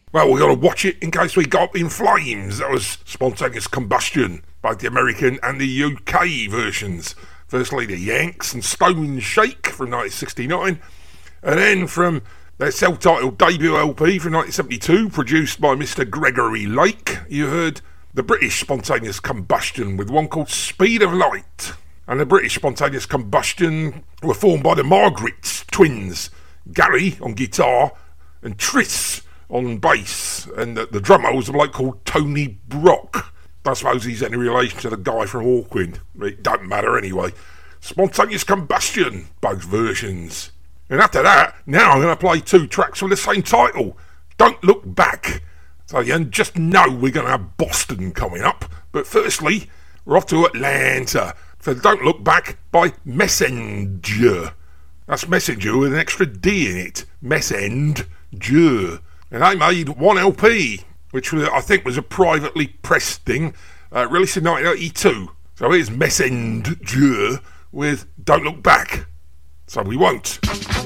Well, we got to watch it in case we go up in flames. That was Spontaneous Combustion, both the American and the UK versions. Firstly, the Yanks and Stone Shake from 1969, and then from their self-titled debut LP from 1972, produced by Mr. Gregory Lake, you heard the British Spontaneous Combustion with one called Speed of Light. And the British Spontaneous Combustion were formed by the Margaret twins, Gary on guitar and Tris on bass, and the drummer was a bloke called Tony Brock. I suppose he's any relation to the guy from Hawkwind. It don't matter anyway. Spontaneous Combustion, both versions. And after that, now I'm going to play two tracks with the same title, Don't Look Back. So you just know we're going to have Boston coming up. But firstly, we're off to Atlanta for Don't Look Back by Messenger. That's Messenger with an extra D in it. Messenger. And they made one LP, which I think was a privately pressed thing, released in 1982. So here's Messenger with Don't Look Back. So we won't.